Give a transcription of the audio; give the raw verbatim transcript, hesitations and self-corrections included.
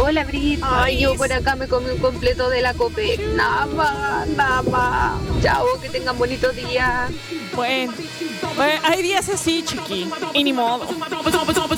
Hola, Brit. Ay, yo por acá me comí un completo de la Copec. Nada más, nada más. Chao, que tengan bonitos días. Bueno, bueno, hay días así, chiqui. Y ni modo.